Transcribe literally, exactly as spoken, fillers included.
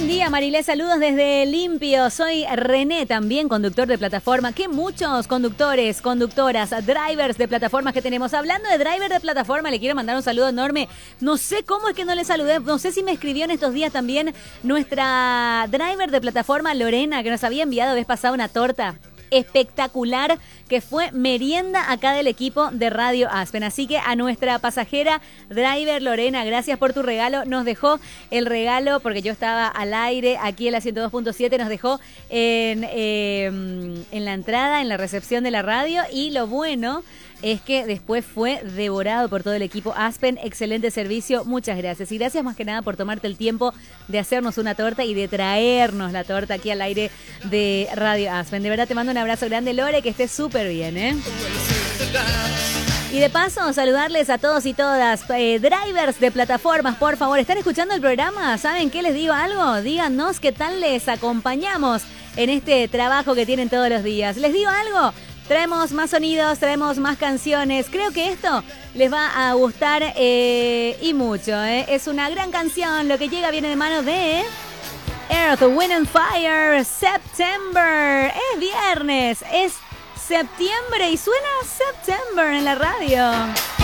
Buen día, Marilé, saludos desde Limpio. Soy René, también conductor de plataforma. Qué muchos conductores, conductoras, drivers de plataformas que tenemos. Hablando de driver de plataforma, le quiero mandar un saludo enorme. No sé cómo es que no le saludé, no sé si me escribió en estos días también nuestra driver de plataforma, Lorena, que nos había enviado vez pasada una torta espectacular que fue merienda acá del equipo de Radio Aspen. Así que a nuestra pasajera driver Lorena, gracias por tu regalo. Nos dejó el regalo porque yo estaba al aire aquí en la ciento dos punto siete, nos dejó en, eh, en la entrada, en la recepción de la radio, y lo bueno es que después fue devorado por todo el equipo Aspen. Excelente servicio, muchas gracias. Y gracias más que nada por tomarte el tiempo de hacernos una torta y de traernos la torta aquí al aire de Radio Aspen. De verdad te mando un abrazo grande, Lore, que estés súper bien, ¿eh? Y de paso, saludarles a todos y todas, eh, drivers de plataformas, por favor. ¿Están escuchando el programa? ¿Saben qué les digo algo? Díganos qué tal les acompañamos en este trabajo que tienen todos los días. ¿Les digo algo? Traemos más sonidos, traemos más canciones. Creo que esto les va a gustar eh, y mucho. Eh. Es una gran canción. Lo que llega viene de mano de Earth, Wind and Fire, September. Es viernes, es septiembre y suena September en la radio.